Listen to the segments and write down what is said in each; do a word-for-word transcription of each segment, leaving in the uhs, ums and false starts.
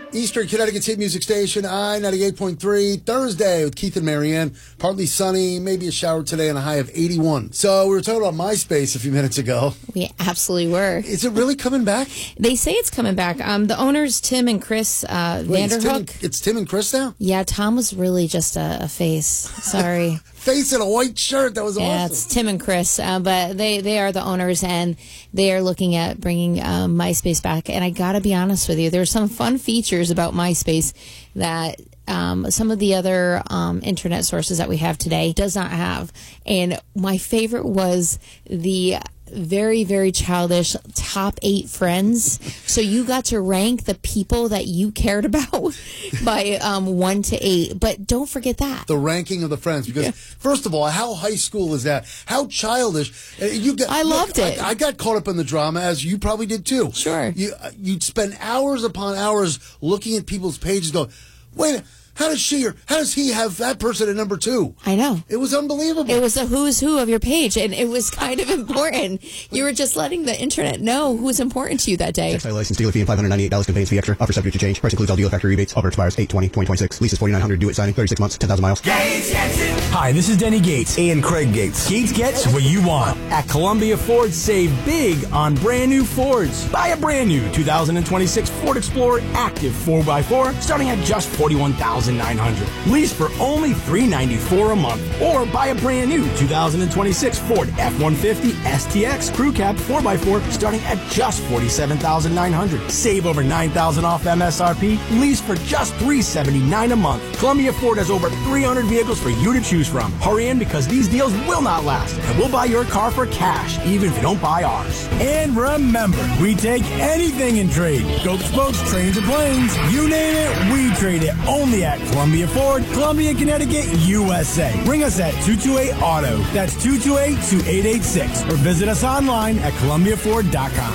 Eastern Connecticut's hit music station, I ninety-eight point three, Thursday with Keith and Marianne. Partly sunny, maybe a shower today, and a high of eighty-one. So we were talking about MySpace a few minutes ago. We absolutely were. Is it really coming back? They say it's coming back. Um, the owners, Tim and Chris uh, Wait, Vanderhook. It's Tim, and, it's Tim and Chris now? Yeah, Tom was really just a, a face. Sorry. Face in a white shirt. That was awesome. Yeah, it's Tim and Chris. Uh, but they, they are the owners, and they are looking at bringing um, MySpace back. And I got to be honest with you, there's some fun features about MySpace that um, some of the other um, internet sources that we have today does not have. And my favorite was the very, very childish top eight friends. So you got to rank the people that you cared about by um, one to eight. But don't forget that. The ranking of the friends. Because, yeah. First of all, how high school is that? How childish. You got, I loved look, it. I, I got caught up in the drama, as you probably did too. Sure. You, you'd spend hours upon hours looking at people's pages going, wait a How does she or how does he have that person at number two? I know. It was unbelievable. It was a who's who of your page, and it was kind of important. You were just letting the internet know who's important to you that day. Textile license dealer fee and five hundred ninety-eight dollars conveyance fee extra. Offer subject to change. Price includes all dealer factory rebates. Offer expires eight twenty twenty twenty-six. Lease is forty-nine hundred dollars. Do it signing. thirty-six months. ten thousand miles. Gates gets it. Hi, this is Denny Gates. And Craig Gates. Gates gets what you want. At Columbia Ford, save big on brand new Fords. Buy a brand new two thousand twenty-six Ford Explorer Active four by four starting at just forty-one thousand nine hundred dollars. Lease for only three hundred ninety-four dollars a month. Or buy a brand new two thousand twenty-six Ford F one fifty S T X Crew Cab four by four starting at just forty-seven thousand nine hundred dollars. Save over nine thousand dollars off M S R P. Lease for just three hundred seventy-nine dollars a month. Columbia Ford has over three hundred vehicles for you to choose from. Hurry in because these deals will not last. And we'll buy your car for cash, even if you don't buy ours. And remember, we take anything in trade. Scopes, boats, trains, and planes. You name it, we trade it. Only at Columbia Ford, Columbia, Connecticut, U S A. Ring us at two two eight auto. That's two two eight, two eight eight six. Or visit us online at columbia ford dot com.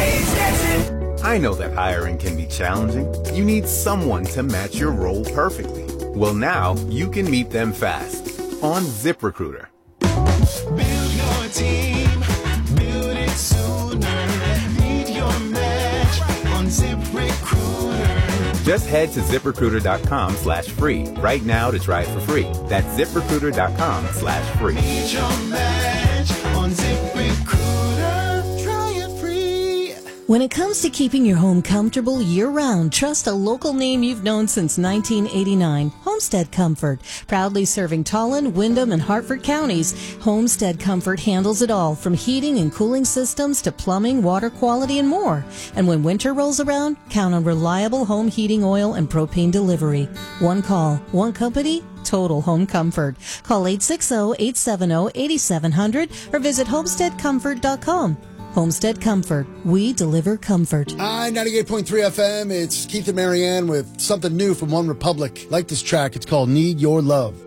I know that hiring can be challenging. You need someone to match your role perfectly. Well, now you can meet them fast on ZipRecruiter. Build your team, build it sooner. Meet your match on ZipRecruiter. Just head to ZipRecruiter.com slash free right now to try it for free. That's ZipRecruiter.com slash free. Meet your match on ZipRecruiter. Try it free. When it comes to keeping your home comfortable year-round, trust a local name you've known since nineteen eighty-nine, Homestead Comfort. Proudly serving Tolland, Windham, and Hartford counties, Homestead Comfort handles it all, from heating and cooling systems to plumbing, water quality, and more. And when winter rolls around, count on reliable home heating oil and propane delivery. One call, one company, total home comfort. Call eight six zero, eight seven zero, eight seven zero zero or visit homestead comfort dot com. Homestead Comfort. We deliver comfort. I ninety-eight point three F M. It's Keith and Marianne with something new from One Republic. Like this track. It's called Need Your Love.